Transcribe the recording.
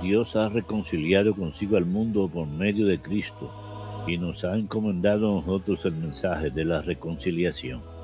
Dios ha reconciliado consigo al mundo por medio de Cristo y nos ha encomendado a nosotros el mensaje de la reconciliación.